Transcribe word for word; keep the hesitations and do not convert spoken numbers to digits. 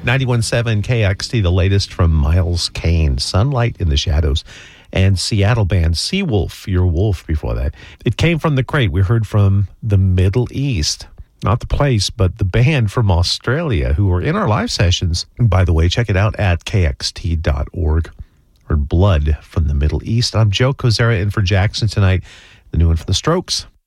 ninety-one point seven K X T, the latest from Miles Kane, Sunlight in the Shadows. And Seattle band Seawolf, Your Wolf before that. It came from the crate. We heard from the Middle East. Not the place, but the band from Australia who were in our live sessions. By the way, check it out at K X T dot org. Heard Blood from the Middle East. I'm Joe Kozera in for Jackson tonight. The new one from The Strokes.